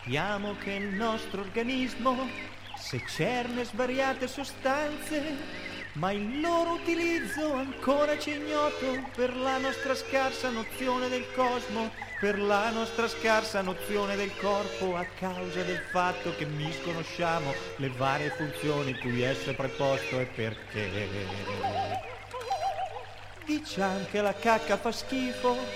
Sappiamo che il nostro organismo secerne svariate sostanze, ma il loro utilizzo ancora ci è ignoto per la nostra scarsa nozione del cosmo, per la nostra scarsa nozione del corpo, a causa del fatto che misconosciamo le varie funzioni cui esso è preposto e perché. Diciamo che la cacca fa schifo,